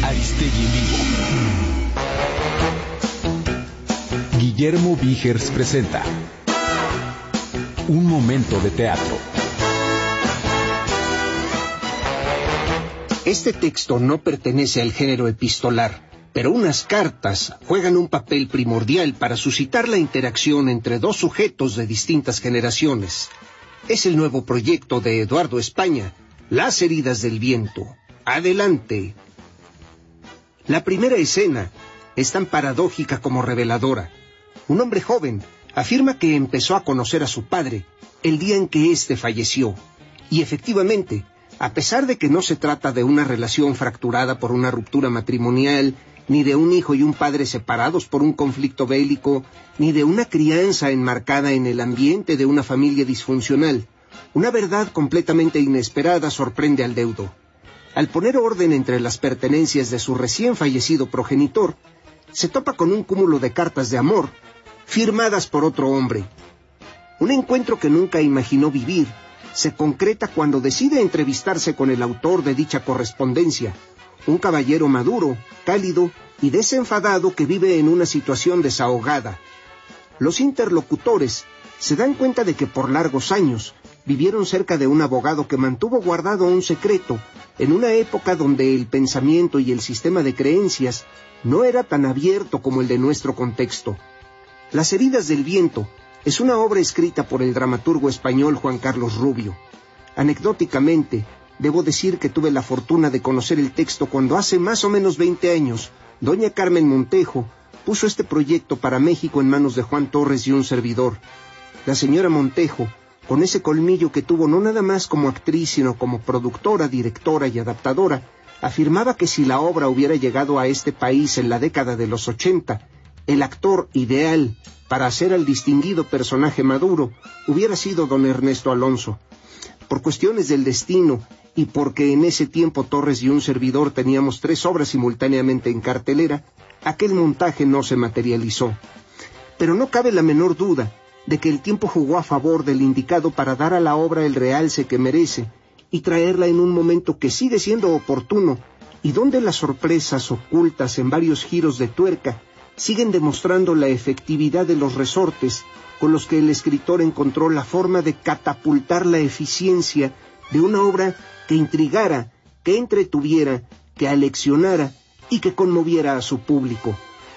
Aristegui en vivo. Guillermo Vigers presenta Un momento de teatro. Este texto no pertenece al género epistolar, pero unas cartas juegan un papel primordial para suscitar la interacción entre dos sujetos de distintas generaciones. Es el nuevo proyecto de Eduardo España, Las heridas del viento. Adelante. La primera escena es tan paradójica como reveladora. Un hombre joven afirma que empezó a conocer a su padre el día en que éste falleció. Y efectivamente, a pesar de que no se trata de una relación fracturada por una ruptura matrimonial, ni de un hijo y un padre separados por un conflicto bélico, ni de una crianza enmarcada en el ambiente de una familia disfuncional, una verdad completamente inesperada sorprende al deudo. Al poner orden entre las pertenencias de su recién fallecido progenitor, se topa con un cúmulo de cartas de amor, firmadas por otro hombre. Un encuentro que nunca imaginó vivir, se concreta cuando decide entrevistarse con el autor de dicha correspondencia, un caballero maduro, cálido y desenfadado que vive en una situación desahogada. Los interlocutores se dan cuenta de que por largos años vivieron cerca de un abogado que mantuvo guardado un secreto en una época donde el pensamiento y el sistema de creencias no era tan abierto como el de nuestro contexto. Las heridas del viento es una obra escrita por el dramaturgo español Juan Carlos Rubio. Anecdóticamente, debo decir que tuve la fortuna de conocer el texto cuando hace más o menos 20 años, doña Carmen Montejo puso este proyecto para México en manos de Juan Torres y un servidor. La señora Montejo, con ese colmillo que tuvo no nada más como actriz, sino como productora, directora y adaptadora, afirmaba que si la obra hubiera llegado a este país en la década de los 80, el actor ideal para hacer al distinguido personaje Maduro hubiera sido don Ernesto Alonso. Por cuestiones del destino, y porque en ese tiempo Torres y un servidor teníamos 3 obras simultáneamente en cartelera, aquel montaje no se materializó. Pero no cabe la menor duda de que el tiempo jugó a favor del indicado para dar a la obra el realce que merece y traerla en un momento que sigue siendo oportuno y donde las sorpresas ocultas en varios giros de tuerca siguen demostrando la efectividad de los resortes con los que el escritor encontró la forma de catapultar la eficiencia de una obra que intrigara, que entretuviera, que aleccionara y que conmoviera a su público.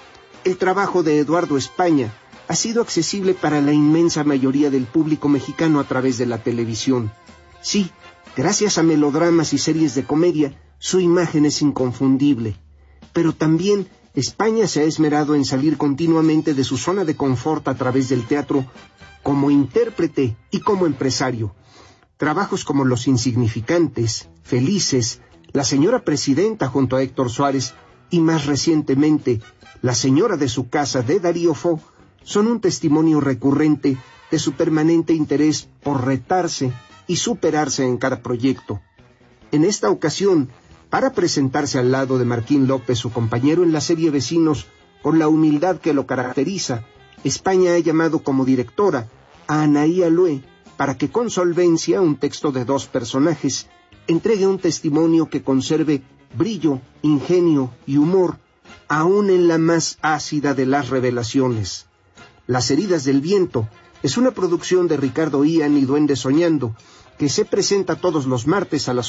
El trabajo de Eduardo España ha sido accesible para la inmensa mayoría del público mexicano a través de la televisión. Sí, gracias a melodramas y series de comedia, su imagen es inconfundible. Pero también España se ha esmerado en salir continuamente de su zona de confort a través del teatro como intérprete y como empresario. Trabajos como Los Insignificantes, Felices, La Señora Presidenta junto a Héctor Suárez y más recientemente La Señora de su Casa de Darío Fo son un testimonio recurrente de su permanente interés por retarse y superarse en cada proyecto. En esta ocasión, para presentarse al lado de Martín López, su compañero en la serie Vecinos, con la humildad que lo caracteriza, España ha llamado como directora a Anaí Alué para que con solvencia, un texto de 2 personajes, entregue un testimonio que conserve brillo, ingenio y humor, aún en la más ácida de las revelaciones. Las heridas del viento es una producción de Ricardo Ian y Duende Soñando, que se presenta todos los martes a las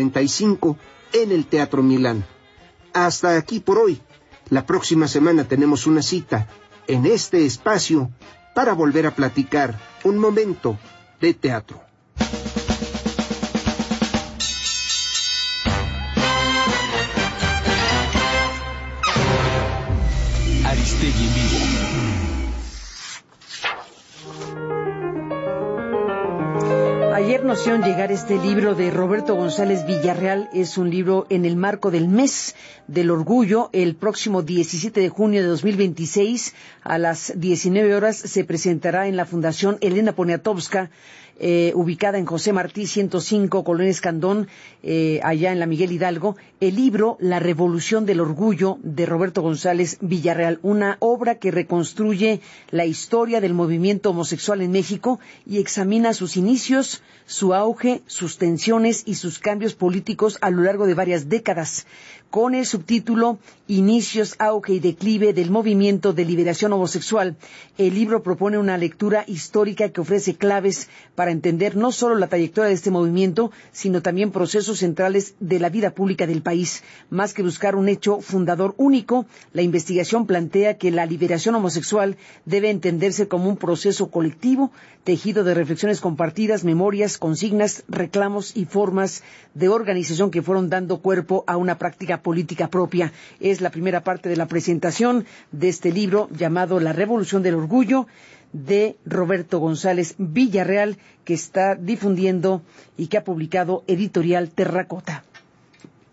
8:45 en el Teatro Milán. Hasta aquí por hoy. La próxima semana tenemos una cita en este espacio para volver a platicar un momento de teatro. Aristegui en vivo. Ayer nos hicieron llegar este libro de Roberto González Villarreal. Es un libro en el marco del Mes del Orgullo. El próximo 17 de junio de 2026 a las 19 horas se presentará en la Fundación Elena Poniatowska ubicada en José Martí 105, Colonia Escandón, allá en la Miguel Hidalgo, el libro La Revolución del Orgullo de Roberto González Villarreal, una obra que reconstruye la historia del movimiento homosexual en México y examina sus inicios, su auge, sus tensiones y sus cambios políticos a lo largo de varias décadas. Con el subtítulo Inicios, auge y declive del movimiento de liberación homosexual, el libro propone una lectura histórica que ofrece claves para entender no solo la trayectoria de este movimiento, sino también procesos centrales de la vida pública del país. Más que buscar un hecho fundador único, la investigación plantea que la liberación homosexual debe entenderse como un proceso colectivo, tejido de reflexiones compartidas, memorias, consignas, reclamos y formas de organización que fueron dando cuerpo a una práctica política propia. Es la primera parte de la presentación de este libro llamado La Revolución del Orgullo de Roberto González Villarreal, que está difundiendo y que ha publicado Editorial Terracota.